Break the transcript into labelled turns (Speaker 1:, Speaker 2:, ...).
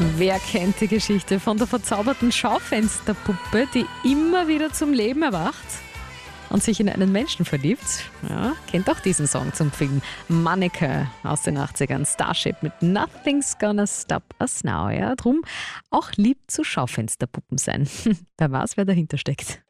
Speaker 1: Wer kennt die Geschichte von der verzauberten Schaufensterpuppe, die immer wieder zum Leben erwacht und sich in einen Menschen verliebt? Ja, kennt auch diesen Song zum Film Manneke aus den 80ern. Starship mit Nothing's Gonna Stop Us Now. Ja, drum auch lieb zu Schaufensterpuppen sein. Wer weiß, wer dahinter steckt.